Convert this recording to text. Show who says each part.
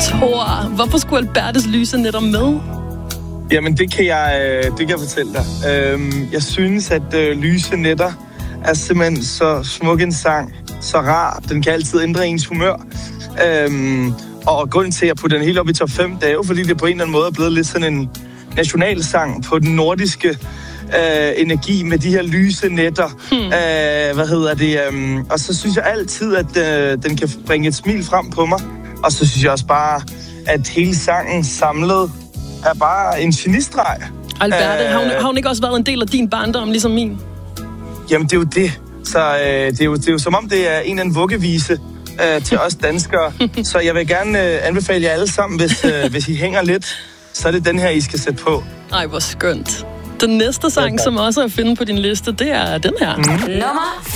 Speaker 1: Thor, hvorfor skulle Albertes lyse netter med?
Speaker 2: Jamen, det kan jeg fortælle dig. Jeg synes, at Lyse Netter er simpelthen så smuk en sang, så rar. Den kan altid ændre ens humør. Og grunden til, at jeg putter den helt op i top 5, det er jo, fordi det på en eller anden måde er blevet lidt sådan en nationalsang på den nordiske energi med de her lyse netter. Og så synes jeg altid, at den kan bringe et smil frem på mig. Og så synes jeg også bare, at hele sangen samlet er bare en genistreg.
Speaker 1: Alberte, har hun ikke også været en del af din barndom, ligesom min?
Speaker 2: Jamen, det er jo det. Så det er jo som om, det er en eller anden vuggevise til os danskere. Så jeg vil gerne anbefale jer alle sammen, hvis I hænger lidt, så er det den her, I skal sætte på.
Speaker 1: Ej, hvor skønt. Den næste sang, som også er at finde på din liste, det er den her.
Speaker 3: Nummer